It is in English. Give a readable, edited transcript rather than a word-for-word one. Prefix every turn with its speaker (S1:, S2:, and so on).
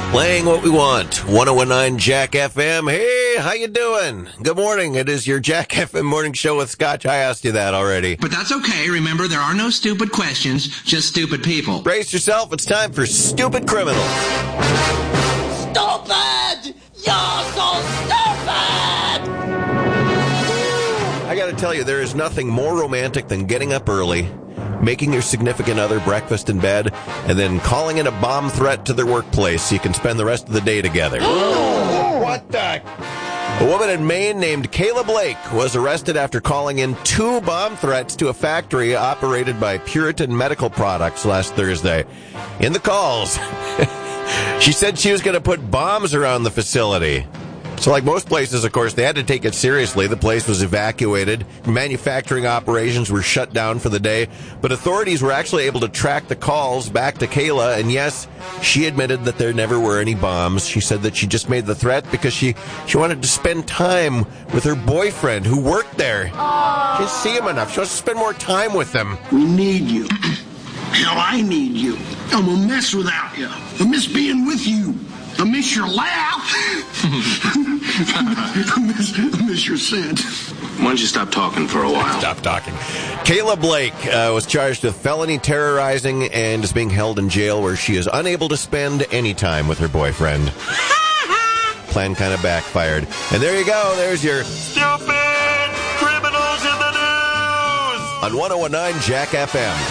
S1: Playing what we want. 1019 Jack FM. Hey, how you doing? Good morning. It is your Jack FM morning show with Scotch. I asked you that already.
S2: But that's okay. Remember, there are no stupid questions, just stupid people.
S1: Brace yourself. It's time for Stupid Criminals.
S3: Stupid! You're so stupid!
S1: I gotta tell you, there is nothing more romantic than getting up early, making your significant other breakfast in bed, and then calling in a bomb threat to their workplace so you can spend the rest of the day together.
S4: What the?
S1: A woman in Maine named Kayla Blake was arrested after calling in 2 bomb threats to a factory operated by Puritan Medical Products last Thursday. In the calls, she said she was going to put bombs around the facility. So like most places, of course, they had to take it seriously. The place was evacuated. Manufacturing operations were shut down for the day. But authorities were actually able to track the calls back to Kayla. And yes, she admitted that there never were any bombs. She said that she just made the threat because she wanted to spend time with her boyfriend who worked there. She didn't see him enough. She wants to spend more time with him.
S4: We need you. Hell, I need you. I'm a mess without you. I miss being with you. I miss your laugh. I miss your scent.
S5: Why don't you stop talking for a while?
S1: Stop talking. Kayla Blake was charged with felony terrorizing and is being held in jail where she is unable to spend any time with her boyfriend. Plan kind of backfired. And there you go. There's your Stupid Criminals in the News on 1019 Jack FM.